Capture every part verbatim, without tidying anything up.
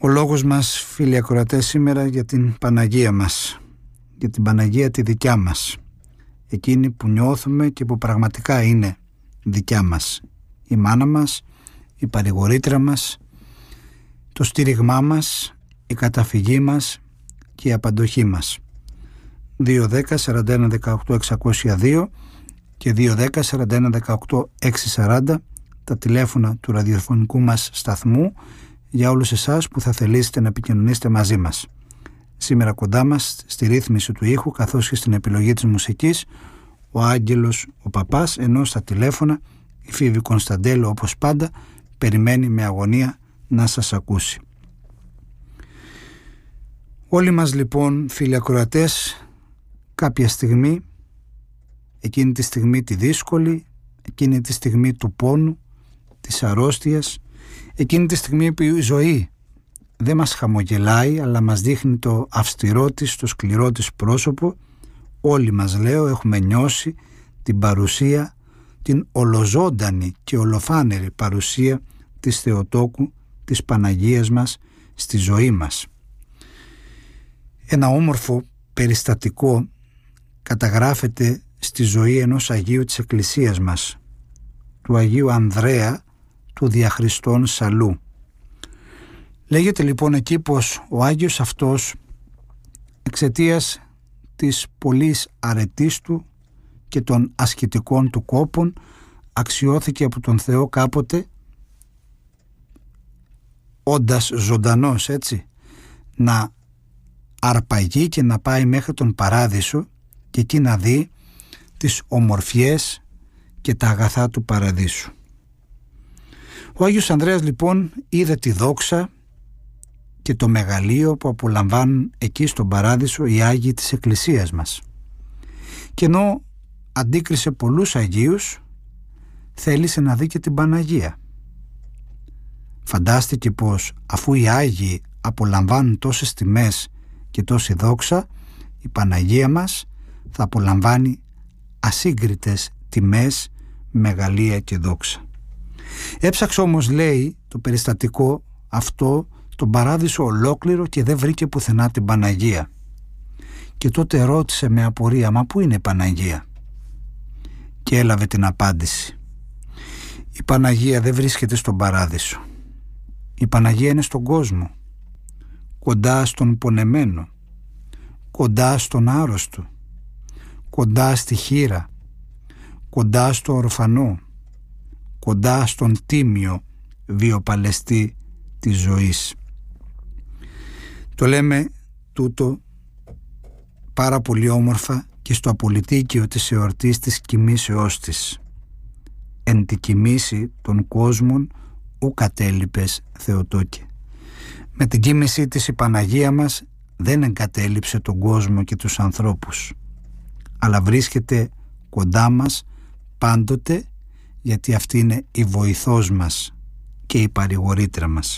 Ο λόγος μας, φίλοι ακροατές, σήμερα για την Παναγία μας, για την Παναγία τη δικιά μας, εκείνη που νιώθουμε και που πραγματικά είναι δικιά μας, η μάνα μας, η παρηγορήτρια μας, το στήριγμά μας, η καταφυγή μας και η απαντοχή μας. δύο δέκα σαράντα ένα δεκαοκτώ εξακόσια δύο και δύο δέκα σαράντα ένα δεκαοκτώ εξακόσια σαράντα, τα τηλέφωνα του ραδιοφωνικού μας σταθμού για όλους εσάς που θα θελήσετε να επικοινωνήσετε μαζί μας. Σήμερα κοντά μας στη ρύθμιση του ήχου καθώς και στην επιλογή της μουσικής ο Άγγελος ο Παπάς, ενώ στα τηλέφωνα η Φίβη Κωνσταντέλου όπως πάντα περιμένει με αγωνία να σας ακούσει. Όλοι μας λοιπόν, φίλοι ακροατές, κάποια στιγμή, εκείνη τη στιγμή τη δύσκολη, εκείνη τη στιγμή του πόνου, της αρρώστιας, εκείνη τη στιγμή που η ζωή δεν μας χαμογελάει αλλά μας δείχνει το αυστηρό της, το σκληρό της πρόσωπο, όλοι μας, λέω, έχουμε νιώσει την παρουσία, την ολοζώντανη και ολοφάνερη παρουσία της Θεοτόκου, της Παναγίας μας στη ζωή μας. Ένα όμορφο περιστατικό καταγράφεται στη ζωή ενός Αγίου της Εκκλησίας μας, του Αγίου Ανδρέα του Διαχριστών Σαλού. Λέγεται λοιπόν εκεί πως ο Άγιος αυτός, εξαιτίας της πολλής αρετής του και των ασκητικών του κόπων, αξιώθηκε από τον Θεό κάποτε, όντας ζωντανός, έτσι, να αρπαγεί και να πάει μέχρι τον Παράδεισο και εκεί να δει τις ομορφιές και τα αγαθά του Παραδείσου. Ο Άγιος Ανδρέας λοιπόν είδε τη δόξα και το μεγαλείο που απολαμβάνουν εκεί στον Παράδεισο οι Άγιοι της Εκκλησίας μας. Και ενώ αντίκρισε πολλούς Αγίους, θέλησε να δει και την Παναγία. Φαντάστηκε πως αφού οι Άγιοι απολαμβάνουν τόσες τιμές και τόση δόξα, η Παναγία μας θα απολαμβάνει ασύγκριτες τιμές, μεγαλεία και δόξα. Έψαξε όμως, λέει, το περιστατικό αυτό τον Παράδεισο ολόκληρο και δεν βρήκε πουθενά την Παναγία. Και τότε ρώτησε με απορία, μα πού είναι η Παναγία? Και έλαβε την απάντηση. Η Παναγία δεν βρίσκεται στον Παράδεισο. Η Παναγία είναι στον κόσμο, κοντά στον πονεμένο, κοντά στον άρρωστο, κοντά στη χήρα, κοντά στο ορφανό, κοντά στον τίμιο βιοπαλαιστή της ζωής. Το λέμε τούτο πάρα πολύ όμορφα και στο απολυτίκιο της εορτής της κοιμήσεώς της. Εν τη κοιμήση των κόσμων ου κατέλειπες Θεοτόκε. Με την κοίμησή της η Παναγία μας δεν εγκατέλειψε τον κόσμο και τους ανθρώπους, αλλά βρίσκεται κοντά μας πάντοτε, γιατί αυτή είναι η βοηθός μας και η παρηγορήτρια μας.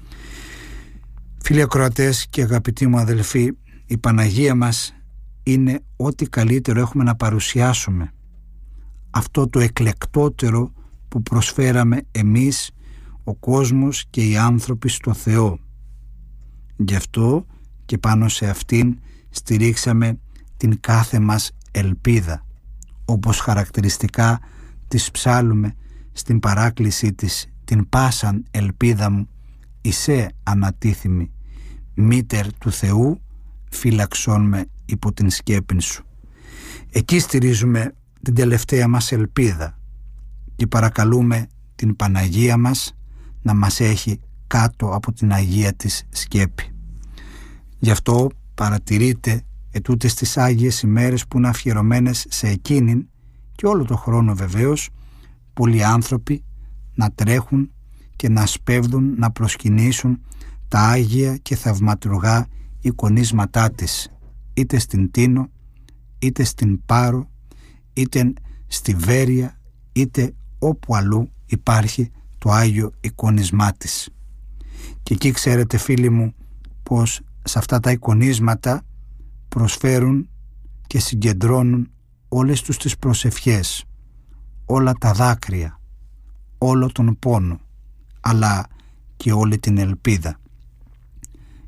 Φίλοι ακροατές και αγαπητοί μου αδελφοί, η Παναγία μας είναι ό,τι καλύτερο έχουμε να παρουσιάσουμε. Αυτό το εκλεκτότερο που προσφέραμε εμείς, ο κόσμος και οι άνθρωποι στο Θεό. Γι' αυτό και πάνω σε αυτήν στηρίξαμε την κάθε μας ελπίδα, όπως χαρακτηριστικά της ψάλλουμε στην παράκλησή της, την πάσαν ελπίδα μου εισέ ανατίθιμη, μήτερ του Θεού φύλαξόν με υπό την σκέπην σου. Εκεί στηρίζουμε την τελευταία μας ελπίδα και παρακαλούμε την Παναγία μας να μας έχει κάτω από την Αγία της σκέπη. Γι' αυτό παρατηρείτε ετούτες τις Άγιες ημέρες που είναι αφιερωμένες σε εκείνην και όλο το χρόνο βεβαίως πολλοί άνθρωποι να τρέχουν και να σπέβδουν να προσκυνήσουν τα Άγια και θαυματουργά εικονίσματά της, είτε στην Τίνο, είτε στην Πάρο, είτε στη Βέρεια, είτε όπου αλλού υπάρχει το Άγιο εικονισμά της. Και εκεί ξέρετε, φίλοι μου, πως σε αυτά τα εικονίσματα προσφέρουν και συγκεντρώνουν όλες τους τις προσευχές, όλα τα δάκρυα, όλο τον πόνο, αλλά και όλη την ελπίδα.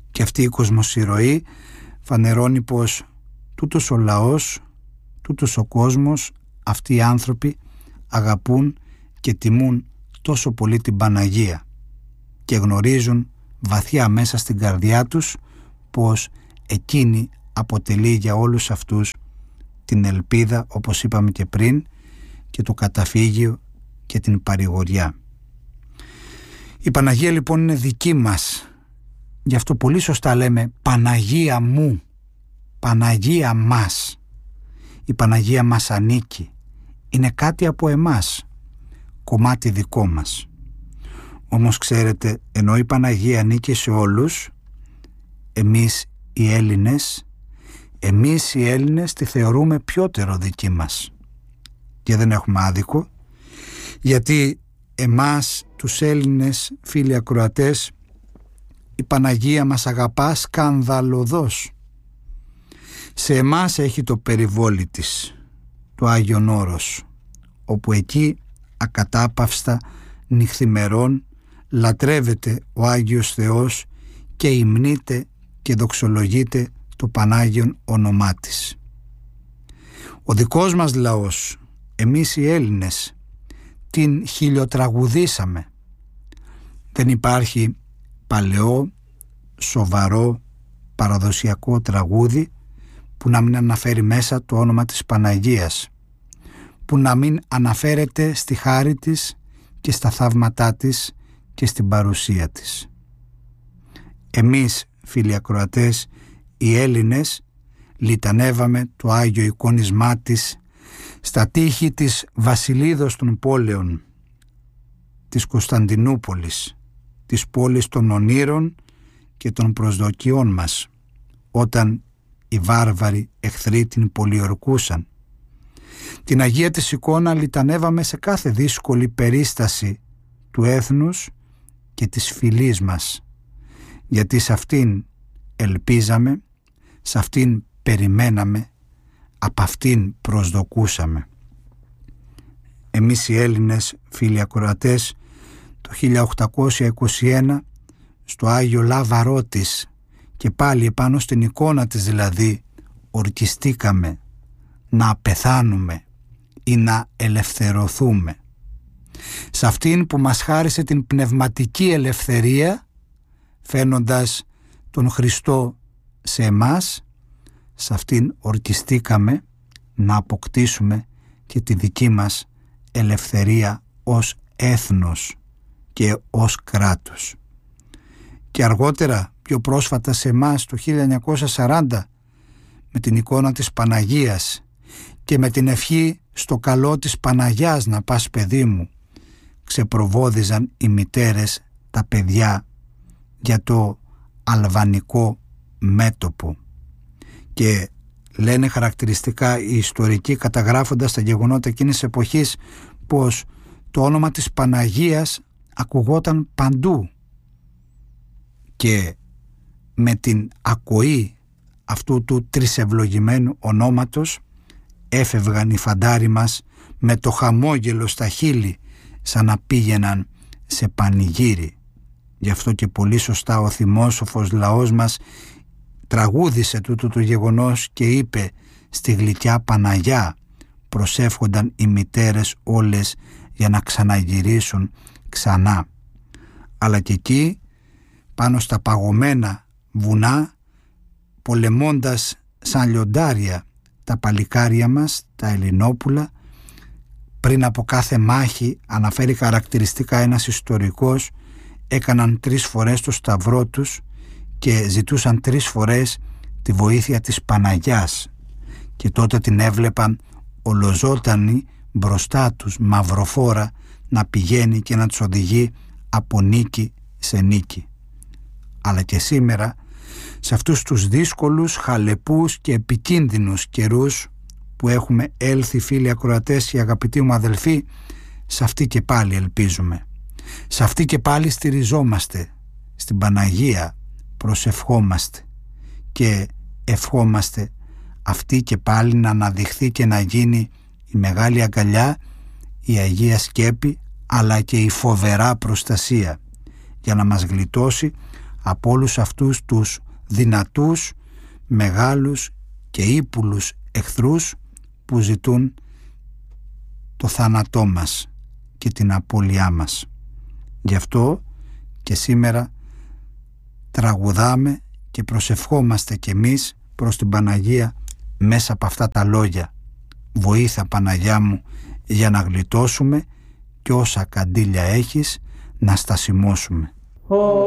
Και αυτή η κοσμοσυρωή φανερώνει πως τούτος ο λαός, τούτος ο κόσμος, αυτοί οι άνθρωποι αγαπούν και τιμούν τόσο πολύ την Παναγία και γνωρίζουν βαθιά μέσα στην καρδιά τους πως εκείνη αποτελεί για όλους αυτούς την ελπίδα, όπως είπαμε και πριν, και το καταφύγιο και την παρηγοριά. Η Παναγία λοιπόν είναι δική μας. Γι' αυτό πολύ σωστά λέμε Παναγία μου, Παναγία μας. Η Παναγία μας ανήκει. Είναι κάτι από εμάς, κομμάτι δικό μας. Όμως ξέρετε, ενώ η Παναγία ανήκει σε όλους, εμείς οι Έλληνες, εμείς οι Έλληνες τη θεωρούμε πιότερο δική μας. Και δεν έχουμε άδικο, γιατί εμάς τους Έλληνες φίλοι ακροατές η Παναγία μας αγαπά σκανδαλωδώς. Σε εμάς έχει το περιβόλι της, το Άγιον Όρος, όπου εκεί ακατάπαυστα νυχθημερών λατρεύεται ο Άγιος Θεός και υμνείται και δοξολογείται το Πανάγιον όνομά της. Ο δικός μας λαός, εμείς οι Έλληνες, την χιλιοτραγουδήσαμε. Δεν υπάρχει παλαιό, σοβαρό, παραδοσιακό τραγούδι που να μην αναφέρει μέσα το όνομα της Παναγίας, που να μην αναφέρεται στη χάρη της και στα θαύματά της και στην παρουσία της. Εμείς, φίλοι ακροατές, οι Έλληνες, λιτανεύαμε το Άγιο εικόνισμά της στα τείχη της Βασιλίδος των πόλεων, της Κωνσταντινούπολης, της πόλης των ονείρων και των προσδοκιών μας, όταν οι βάρβαροι εχθροί την πολιορκούσαν. Την Αγία της εικόνα λιτανεύαμε σε κάθε δύσκολη περίσταση του έθνους και της φυλής μας, γιατί σε αυτήν ελπίζαμε, σε αυτήν περιμέναμε, απ' αυτήν προσδοκούσαμε. Εμείς οι Έλληνες φίλοι ακροατές, το χίλια οκτακόσια είκοσι ένα στο Άγιο Λάβαρό της, και πάλι επάνω στην εικόνα της δηλαδή, ορκιστήκαμε να πεθάνουμε ή να ελευθερωθούμε. Σε αυτήν που μας χάρισε την πνευματική ελευθερία, φαίνοντας τον Χριστό σε εμάς, σε αυτήν ορκιστήκαμε να αποκτήσουμε και τη δική μας ελευθερία ως έθνος και ως κράτος. Και αργότερα, πιο πρόσφατα σε εμάς, το χίλια εννιακόσια σαράντα, με την εικόνα της Παναγίας και με την ευχή στο καλό της Παναγιάς να πας παιδί μου, ξεπροβόδιζαν οι μητέρες τα παιδιά για το αλβανικό μέτωπο. Και λένε χαρακτηριστικά οι ιστορικοί, καταγράφοντας τα γεγονότα εκείνης της εποχής, πως το όνομα της Παναγίας ακουγόταν παντού, και με την ακοή αυτού του τρισευλογημένου ονόματος έφευγαν οι φαντάροι μας με το χαμόγελο στα χείλη, σαν να πήγαιναν σε πανηγύρι. Γι' αυτό και πολύ σωστά ο θυμόσοφος λαός μας τραγούδισε τούτο το γεγονός και είπε «Στη γλυκιά Παναγιά προσεύχονταν οι μητέρες όλες για να ξαναγυρίσουν ξανά». Αλλά και εκεί πάνω στα παγωμένα βουνά, πολεμώντας σαν λιοντάρια τα παλικάρια μας, τα Ελληνόπουλα, πριν από κάθε μάχη, αναφέρει χαρακτηριστικά ένας ιστορικός, έκαναν τρεις φορές το σταυρό τους και ζητούσαν τρεις φορές τη βοήθεια της Παναγιάς, και τότε την έβλεπαν ολοζώτανη μπροστά τους, μαυροφόρα, να πηγαίνει και να τους οδηγεί από νίκη σε νίκη. Αλλά και σήμερα, σε αυτούς τους δύσκολους, χαλεπούς και επικίνδυνους καιρούς που έχουμε έλθει, φίλοι ακροατές και αγαπητοί μου αδελφοί, σε αυτή και πάλι ελπίζουμε. Σε αυτή και πάλι στηριζόμαστε. Στην Παναγία προσευχόμαστε και ευχόμαστε αυτή και πάλι να αναδειχθεί και να γίνει η μεγάλη αγκαλιά, η Αγία Σκέπη, αλλά και η φοβερά προστασία, για να μας γλιτώσει από όλους αυτούς τους δυνατούς, μεγάλους και ύπουλους εχθρούς που ζητούν το θάνατό μας και την απώλειά μας. Γι' αυτό και σήμερα τραγουδάμε και προσευχόμαστε κι εμείς προς την Παναγία μέσα από αυτά τα λόγια. Βοήθα Παναγιά μου για να γλιτώσουμε και όσα καντήλια έχεις να στασιμώσουμε.